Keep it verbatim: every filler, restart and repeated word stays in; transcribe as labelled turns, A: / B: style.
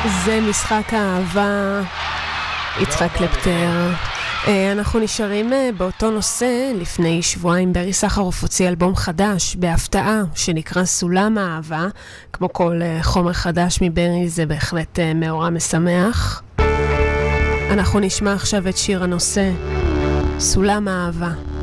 A: זה משחק האהבה, יצחק קלפטר. אנחנו נשארים באותו נושא. לפני שבועיים ברי סחרוף הוציא אלבום חדש בהפתעה שנקרא סולם האהבה. כמו כל חומר חדש מברי, זה בהחלט מאורע משמח. אנחנו נשמע עכשיו את שיר הנושא סולם האהבה.